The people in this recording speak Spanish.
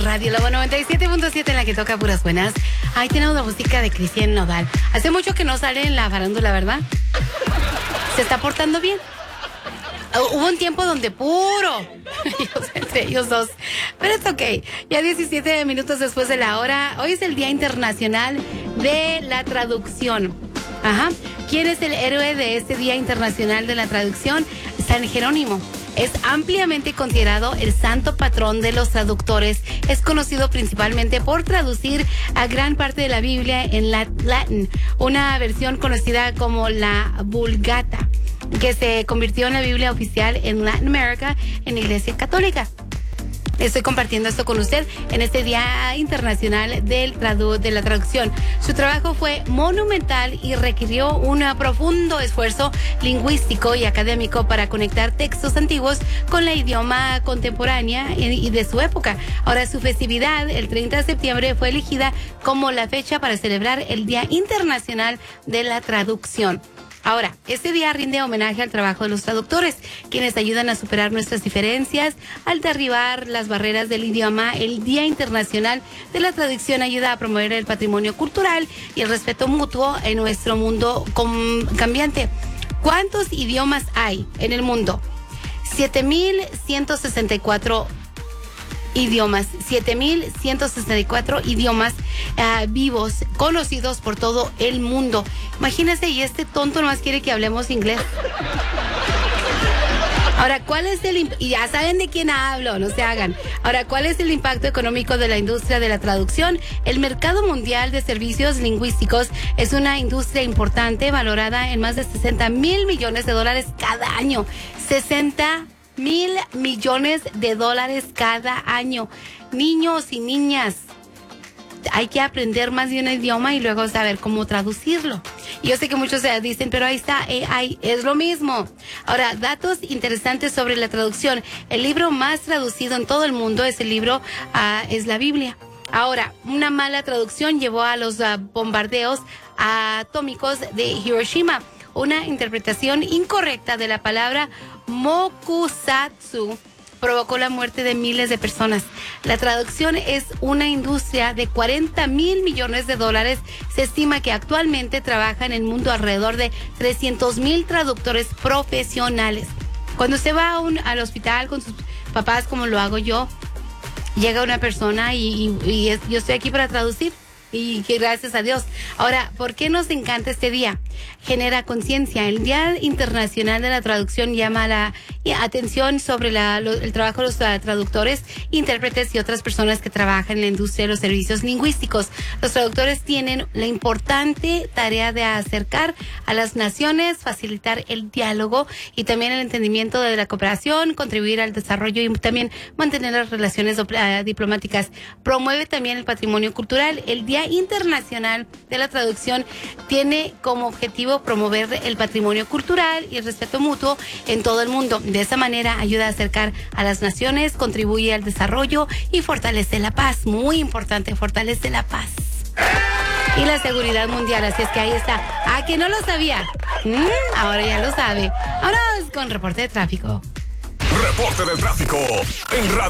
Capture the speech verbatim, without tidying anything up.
Radio Lobo noventa y siete punto siete en la que toca puras buenas. Ahí tenemos la música de Cristian Nodal. Hace mucho que no sale en la farándula, ¿verdad? Se está portando bien. Hubo un tiempo donde puro ellos, entre ellos dos. Pero es ok. Ya diecisiete minutos después de la hora. Hoy es el Día Internacional de la Traducción. Ajá. ¿Quién es el héroe de este Día Internacional de la Traducción? San Jerónimo. Es ampliamente considerado el santo patrón de los traductores. Es conocido principalmente por traducir a gran parte de la Biblia en latín, una versión conocida como la Vulgata, que se convirtió en la Biblia oficial en Latin America en la Iglesia Católica. Estoy compartiendo esto con usted en este Día Internacional del tradu- de la Traducción. Su trabajo fue monumental y requirió un profundo esfuerzo lingüístico y académico para conectar textos antiguos con la idioma contemporánea y de su época. Ahora, su festividad, el treinta de septiembre, fue elegida como la fecha para celebrar el Día Internacional de la Traducción. Ahora, este día rinde homenaje al trabajo de los traductores, quienes ayudan a superar nuestras diferencias, al derribar las barreras del idioma. El Día Internacional de la Traducción ayuda a promover el patrimonio cultural y el respeto mutuo en nuestro mundo cambiante. ¿Cuántos idiomas hay en el mundo? siete mil ciento sesenta y cuatro idiomas, siete mil ciento sesenta y cuatro idiomas uh, vivos, conocidos por todo el mundo. Imagínense, y este tonto nomás quiere que hablemos inglés. Ahora, ¿cuál es el imp- y ya saben de quién hablo, no se hagan. Ahora, ¿cuál es el impacto económico de la industria de la traducción? El mercado mundial de servicios lingüísticos es una industria importante, valorada en más de sesenta mil millones de dólares cada año. sesenta mil millones de dólares cada año. Niños y niñas, hay que aprender más de un idioma y luego saber cómo traducirlo. Y yo sé que muchos dicen, pero ahí está A I, es lo mismo. Ahora, datos interesantes sobre la traducción. El libro más traducido en todo el mundo es el libro, uh, es la Biblia. Ahora, una mala traducción llevó a los uh, bombardeos atómicos de Hiroshima. Una interpretación incorrecta de la palabra mokusatsu provocó la muerte de miles de personas. La traducción es una industria de cuarenta mil millones de dólares. Se estima que actualmente trabaja en el mundo alrededor de trescientos mil traductores profesionales. Cuando usted va a un, al hospital con sus papás, como lo hago yo, llega una persona y, y, y es, yo estoy aquí para traducir. Y que gracias a Dios. Ahora, ¿por qué nos encanta este día? Genera conciencia. El Día Internacional de la Traducción llama la atención sobre la, lo, el trabajo de los traductores, intérpretes y otras personas que trabajan en la industria de los servicios lingüísticos. Los traductores tienen la importante tarea de acercar a las naciones, facilitar el diálogo y también el entendimiento de la cooperación, contribuir al desarrollo y también mantener las relaciones uh, diplomáticas. Promueve también el patrimonio cultural. El Día Internacional de la Traducción tiene como objetivo promover el patrimonio cultural y el respeto mutuo en todo el mundo. De esa manera ayuda a acercar a las naciones, contribuye al desarrollo y fortalece la paz. Muy importante, fortalece la paz y la seguridad mundial. Así es que ahí está. ¿A que no lo sabía? ¿Mm? Ahora ya lo sabe. Ahora con reporte de tráfico. Reporte del tráfico en Radio